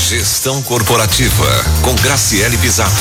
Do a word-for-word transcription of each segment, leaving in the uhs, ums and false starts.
Gestão Corporativa, com Graciele Pisato.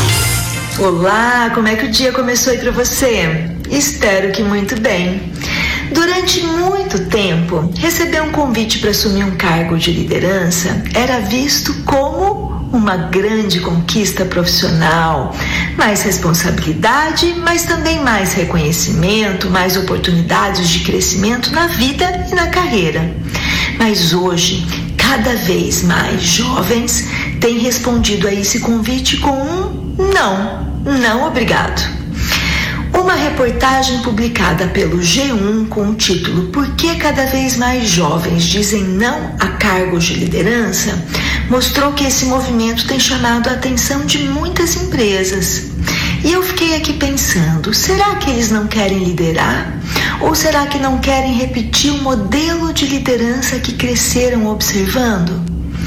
Olá, como é que o dia começou aí para você? Espero que muito bem. Durante muito tempo, receber um convite para assumir um cargo de liderança era visto como uma grande conquista profissional, mais responsabilidade, mas também mais reconhecimento, mais oportunidades de crescimento na vida e na carreira. Mas hoje, cada vez mais jovens têm respondido a esse convite com um não, não obrigado. Uma reportagem publicada pelo G um com o título "Por que cada vez mais jovens dizem não a cargos de liderança?" mostrou que esse movimento tem chamado a atenção de muitas empresas. E eu fiquei aqui pensando, será que eles não querem liderar? Ou será que não querem repetir o modelo de liderança que cresceram observando?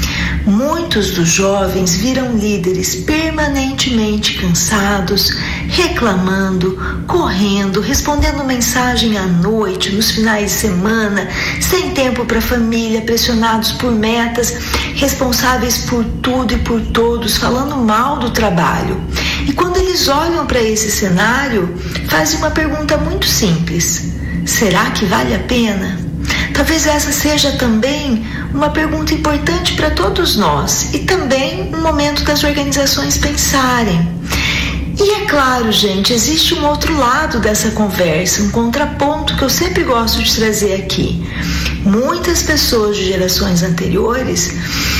Muitos dos jovens viram líderes permanentemente cansados, reclamando, correndo, respondendo mensagem à noite, nos finais de semana, sem tempo para a família, pressionados por metas, responsáveis por tudo e por todos, falando mal do trabalho. E quando eles olham para esse cenário, fazem uma pergunta muito simples: será que vale a pena? Talvez essa seja também uma pergunta importante para todos nós e também um momento das organizações pensarem. E é claro, gente, existe um outro lado dessa conversa, um contraponto que eu sempre gosto de trazer aqui. Muitas pessoas de gerações anteriores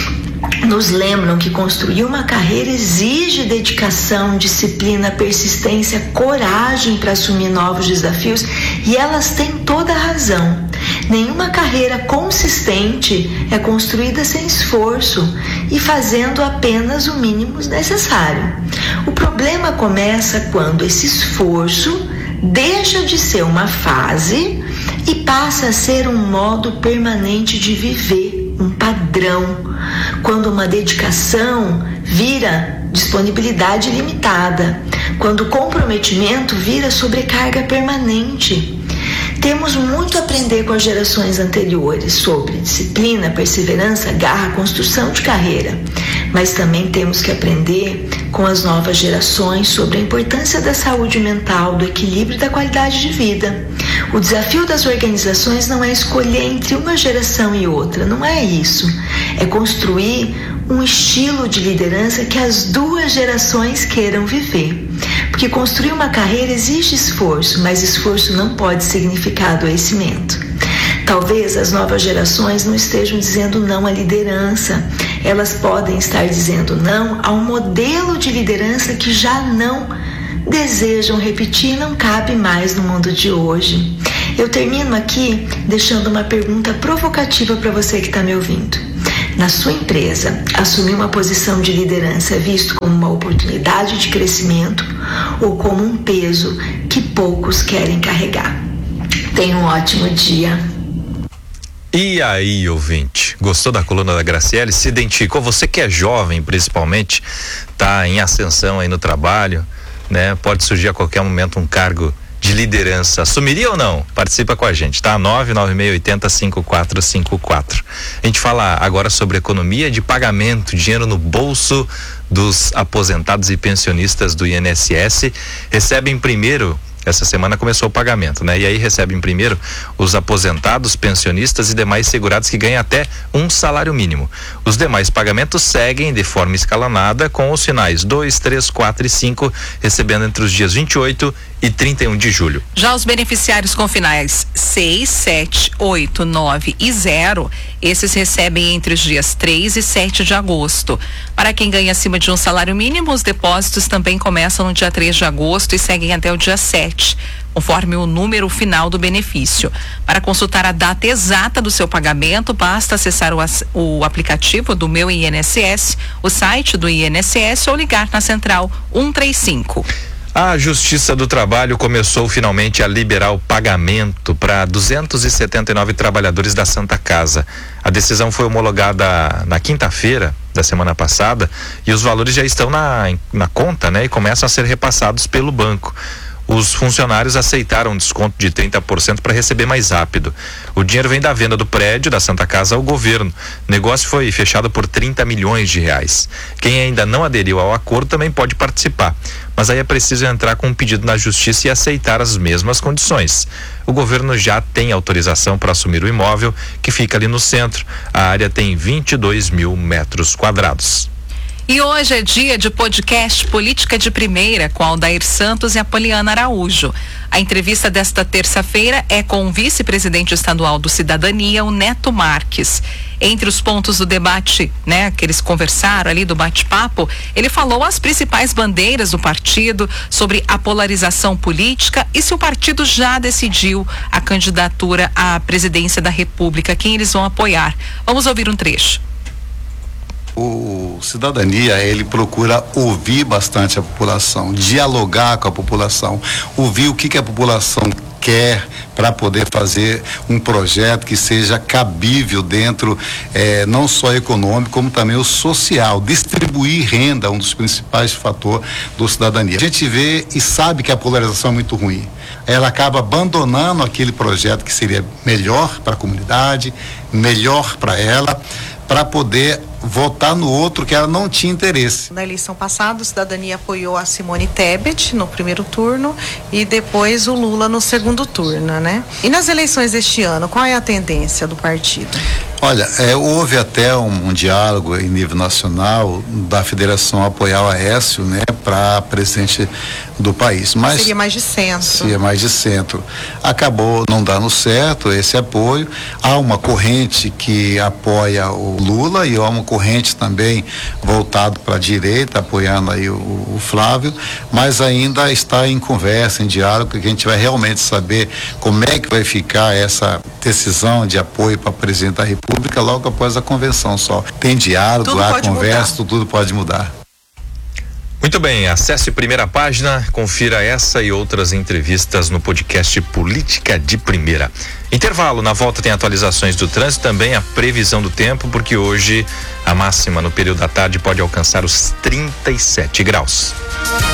nos lembram que construir uma carreira exige dedicação, disciplina, persistência, coragem para assumir novos desafios, e elas têm toda a razão. Nenhuma carreira consistente é construída sem esforço e fazendo apenas o mínimo necessário. O problema começa quando esse esforço deixa de ser uma fase e passa a ser um modo permanente de viver, um padrão. Quando uma dedicação vira disponibilidade limitada, quando o comprometimento vira sobrecarga permanente. Temos muito a aprender com as gerações anteriores sobre disciplina, perseverança, garra, construção de carreira. Mas também temos que aprender com as novas gerações sobre a importância da saúde mental, do equilíbrio e da qualidade de vida. O desafio das organizações não é escolher entre uma geração e outra, não é isso. É construir um estilo de liderança que as duas gerações queiram viver. Porque construir uma carreira exige esforço, mas esforço não pode significar adoecimento. Talvez as novas gerações não estejam dizendo não à liderança. Elas podem estar dizendo não a um modelo de liderança que já não desejam repetir e não cabe mais no mundo de hoje. Eu termino aqui deixando uma pergunta provocativa para você que está me ouvindo. Na sua empresa, assumir uma posição de liderança é visto como uma oportunidade de crescimento ou como um peso que poucos querem carregar? Tenha um ótimo dia. E aí, ouvinte, gostou da coluna da Graciele? Se identificou? Você que é jovem, principalmente, tá em ascensão aí no trabalho, né? Pode surgir a qualquer momento um cargo de liderança. Assumiria ou não? Participa com a gente, tá? nove nove seis oito zero cinco quatro cinco quatro. A gente fala agora sobre economia de pagamento, dinheiro no bolso dos aposentados e pensionistas do I N S S. Recebem primeiro, essa semana começou o pagamento, né? E aí recebem primeiro os aposentados, pensionistas e demais segurados que ganham até um salário mínimo. Os demais pagamentos seguem de forma escalonada com os finais dois, três, quatro e cinco, recebendo entre os dias vinte e oito e trinta e um de julho. Já os beneficiários com finais seis, sete, oito, nove e zero, esses recebem entre os dias três e sete de agosto. Para quem ganha acima de um salário mínimo, os depósitos também começam no dia três de agosto e seguem até o dia sete, conforme o número final do benefício. Para consultar a data exata do seu pagamento, basta acessar o, o aplicativo do Meu I N S S, o site do I N S S ou ligar na central um três cinco. A Justiça do Trabalho começou finalmente a liberar o pagamento para duzentos e setenta e nove trabalhadores da Santa Casa. A decisão foi homologada na quinta-feira da semana passada e os valores já estão na, na conta, né? E começam a ser repassados pelo banco. os funcionários aceitaram um desconto de trinta por cento para receber mais rápido. O dinheiro vem da venda do prédio da Santa Casa ao governo. O negócio foi fechado por trinta milhões de reais. Quem ainda não aderiu ao acordo também pode participar, mas aí é preciso entrar com um pedido na justiça e aceitar as mesmas condições. O governo já tem autorização para assumir o imóvel, que fica ali no centro. A área tem vinte e dois mil metros quadrados. E hoje é dia de podcast Política de Primeira com Aldair Santos e Apoliana Araújo. A entrevista desta terça-feira é com o vice-presidente estadual do Cidadania, o Neto Marques. Entre os pontos do debate, né, que eles conversaram ali do bate-papo, ele falou as principais bandeiras do partido, sobre a polarização política e se o partido já decidiu a candidatura à presidência da República, quem eles vão apoiar. Vamos ouvir um trecho. O Cidadania, ele procura ouvir bastante a população, dialogar com a população, ouvir o que, que a população quer para poder fazer um projeto que seja cabível dentro, eh, não só econômico, como também o social, distribuir renda, um dos principais fatores do Cidadania. A gente vê e sabe que a polarização é muito ruim. Ela acaba abandonando aquele projeto que seria melhor para a comunidade, melhor para ela, para poder votar no outro que ela não tinha interesse. Na eleição passada, o Cidadania apoiou a Simone Tebet no primeiro turno e depois o Lula no segundo turno, né? E nas eleições deste ano, qual é a tendência do partido? Olha, é, houve até um, um diálogo em nível nacional da federação apoiar o Aécio, né, para presidente do país. Mas seria mais de centro. Seria mais de centro. Acabou não dando certo esse apoio. Há uma corrente que apoia o Lula e há uma corrente também voltado para a direita, apoiando aí o, o Flávio, mas ainda está em conversa, em diálogo, porque a gente vai realmente saber como é que vai ficar essa decisão de apoio para presidente da República logo após a convenção só. Tem diálogo, há conversa, tudo, tudo pode mudar. Muito bem, acesse Primeira Página, confira essa e outras entrevistas no podcast Política de Primeira. Intervalo, na volta tem atualizações do trânsito, também a previsão do tempo, porque hoje a máxima no período da tarde pode alcançar os trinta e sete graus.